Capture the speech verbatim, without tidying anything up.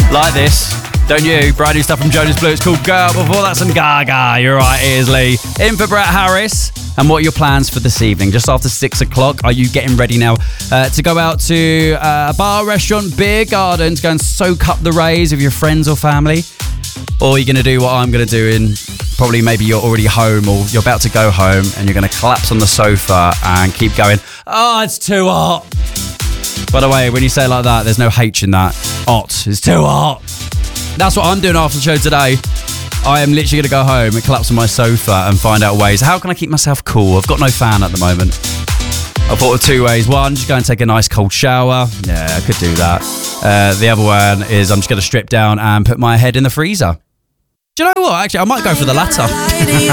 Like this. Don't you? Brand new stuff from Jonas Blue. It's called Girl. Before that, some Gaga. You're right, it is Lee. In for Brett Harris. And what are your plans for this evening? Just after six o'clock, are you getting ready now uh, to go out to uh, a bar, restaurant, beer garden to go and soak up the rays of your friends or family? Or are you going to do what I'm going to do in probably maybe you're already home or you're about to go home and you're going to collapse on the sofa and keep going, oh, it's too hot. By the way, when you say it like that, there's no H in that. Hot. It's too hot. That's what I'm doing after the show today. I am literally going to go home and collapse on my sofa and find out ways. How can I keep myself cool? I've got no fan at the moment. I thought of two ways. One, just go and take a nice cold shower. Yeah, I could do that. Uh, the other one is I'm just going to strip down and put my head in the freezer. Do you know what? Actually, I might go for the latter.